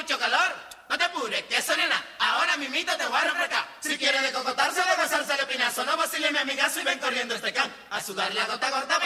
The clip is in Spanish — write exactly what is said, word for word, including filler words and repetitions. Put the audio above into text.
mucho calor. No te apures, que eso nena, ahora mimito te voy a refrescar. Si quieres de cocotarse, de besarse de pinazo, no vacile mi amigazo y ven corriendo este can. A sudar la gota gorda.